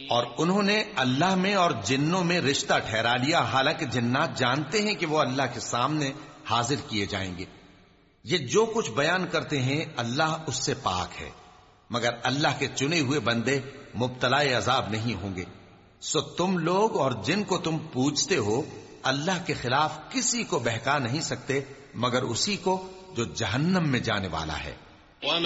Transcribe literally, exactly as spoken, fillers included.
और उन्होंने अल्लाह में और जिन्नों में रिश्ता ठहरा लिया, हालांकि जिन्नात जानते हैं कि वो अल्लाह के सामने हाजिर किए जाएंगे। ये जो कुछ बयान करते हैं अल्लाह उससे पाक है, मगर अल्लाह के चुने हुए बंदे मुब्तलाए अजाब नहीं होंगे। सो तुम लोग और जिनको तुम पूजते हो अल्लाह के खिलाफ किसी को बहका नहीं सकते मगर उसी को जो जहन्नम में जाने वाला है।